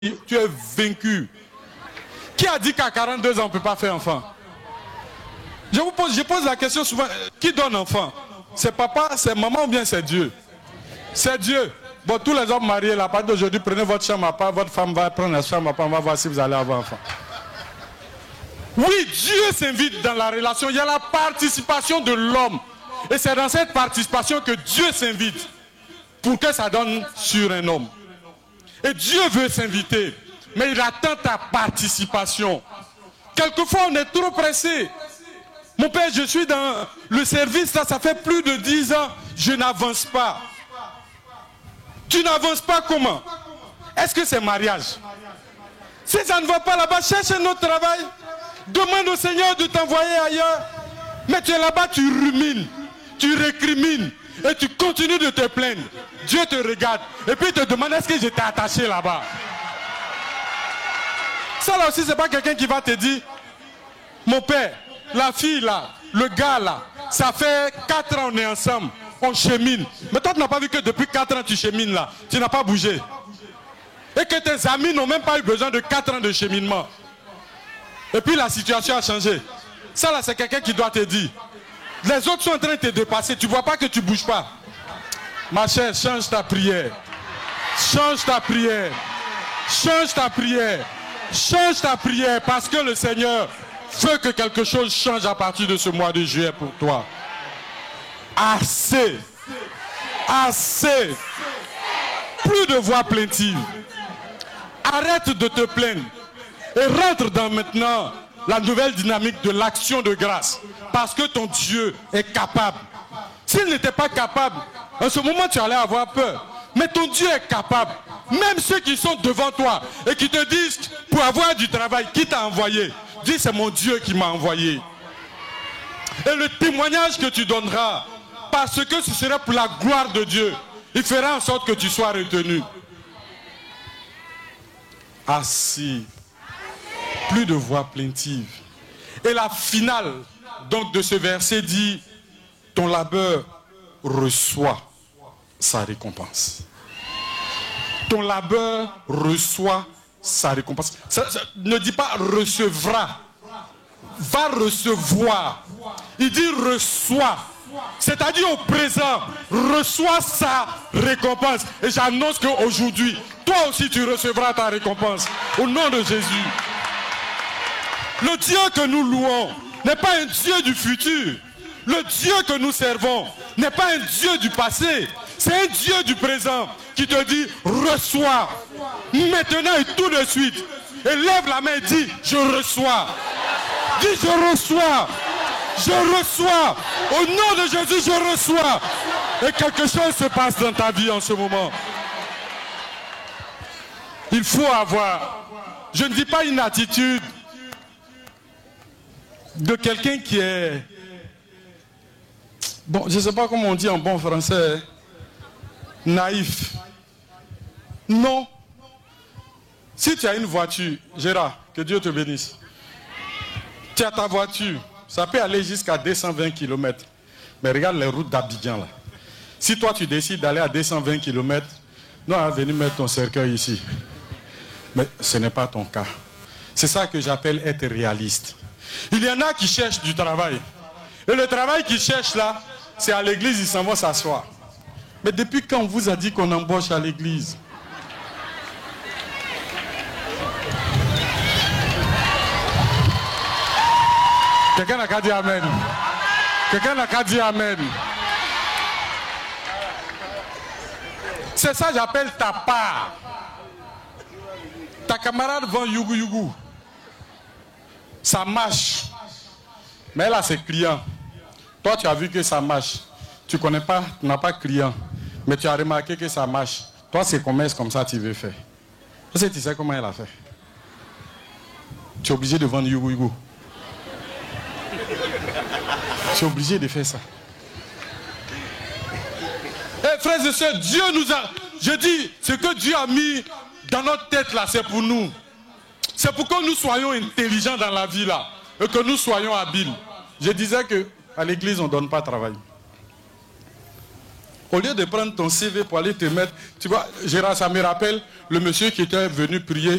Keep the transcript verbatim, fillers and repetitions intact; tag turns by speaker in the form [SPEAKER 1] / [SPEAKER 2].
[SPEAKER 1] tu es vaincu. Qui a dit qu'à quarante-deux ans on ne peut pas faire enfant? Je vous pose, je pose la question souvent, qui donne enfant? C'est papa, c'est maman ou bien c'est Dieu? C'est Dieu. Bon, tous les hommes mariés, là, à partir d'aujourd'hui, prenez votre chambre à part, votre femme va prendre la chambre à part, on va voir si vous allez avoir enfant. Oui, Dieu s'invite dans la relation, il y a la participation de l'homme. Et c'est dans cette participation que Dieu s'invite pour que ça donne sur un homme. Et Dieu veut s'inviter, mais il attend ta participation. Quelquefois, on est trop pressé. Mon père, je suis dans le service, là, ça fait plus de dix ans, je n'avance pas. Tu n'avances pas comment? Est-ce que c'est mariage? Si ça ne va pas là-bas, cherche un autre travail. Demande au Seigneur de t'envoyer ailleurs. Mais tu es là-bas, tu rumines, tu récrimines et tu continues de te plaindre. Dieu te regarde et puis il te demande est-ce que j'étais attaché là-bas. Ça là aussi, c'est pas quelqu'un qui va te dire mon père, la fille là, le gars là, ça fait quatre ans on est ensemble, on chemine. Mais toi tu n'as pas vu que depuis quatre ans tu chemines là, tu n'as pas bougé. Et que tes amis n'ont même pas eu besoin de quatre ans de cheminement. Et puis la situation a changé. Ça là c'est quelqu'un qui doit te dire. Les autres sont en train de te dépasser, tu ne vois pas que tu ne bouges pas. Ma chère, change ta prière. Change ta prière. Change ta prière. Change ta prière parce que le Seigneur veut que quelque chose change à partir de ce mois de juillet pour toi. Assez. Assez. Plus de voix plaintives. Arrête de te plaindre. Et rentre dans maintenant la nouvelle dynamique de l'action de grâce. Parce que ton Dieu est capable. S'il n'était pas capable, en ce moment tu allais avoir peur. Mais ton Dieu est capable. Même ceux qui sont devant toi et qui te disent pour avoir du travail, qui t'a envoyé? Dis c'est mon Dieu qui m'a envoyé. Et le témoignage que tu donneras, parce que ce serait pour la gloire de Dieu, il fera en sorte que tu sois retenu. Assis. Plus de voix plaintives. Et la finale donc de ce verset dit ton labeur reçoit sa récompense. Ton labeur reçoit sa récompense. Ça, ça, ne dit pas recevra. Va recevoir. Il dit reçoit. C'est-à-dire au présent, reçoit sa récompense. Et j'annonce qu'aujourd'hui, toi aussi tu recevras ta récompense. Au nom de Jésus. Le Dieu que nous louons n'est pas un Dieu du futur. Le Dieu que nous servons n'est pas un Dieu du passé. C'est un Dieu du présent qui te dit reçois. Maintenant et tout de suite. Et lève la main et dis je reçois. Dis je reçois. Je reçois. Au nom de Jésus je reçois. Et quelque chose se passe dans ta vie en ce moment. Il faut avoir, je ne dis pas une attitude de quelqu'un qui est, bon, je ne sais pas comment on dit en bon français, naïf. Non. Si tu as une voiture, Gérard, que Dieu te bénisse. Tu as ta voiture, ça peut aller jusqu'à deux cent vingt kilomètres. Mais regarde les routes d'Abidjan là. Si toi tu décides d'aller à deux cent vingt kilomètres, non, à venir mettre ton cercueil ici. Mais ce n'est pas ton cas. C'est ça que j'appelle être réaliste. Il y en a qui cherchent du travail. Et le travail qu'ils cherchent là, c'est à l'église, ils s'en vont s'asseoir. Mais depuis quand on vous a dit qu'on embauche à l'église? Quelqu'un n'a qu'à dire amen. Quelqu'un n'a qu'à dire amen. C'est ça que j'appelle ta part. Ta camarade vend yougou yougou. Ça marche. Mais elle a ses clients. Toi, tu as vu que ça marche. Tu ne connais pas, tu n'as pas de client. Mais tu as remarqué que ça marche. Toi, c'est commerce comme ça tu veux faire. Est-ce que tu sais comment elle a fait? Tu es obligé de vendre yougou yougou. Tu es obligé de faire ça. Eh frères et sœurs, Dieu nous a... Je dis, ce que Dieu a mis dans notre tête là, c'est pour nous. C'est pour que nous soyons intelligents dans la vie là. Et que nous soyons habiles. Je disais qu'à l'église, on ne donne pas de travail. Au lieu de prendre ton C V pour aller te mettre, tu vois, Gérard, ça me rappelle le monsieur qui était venu prier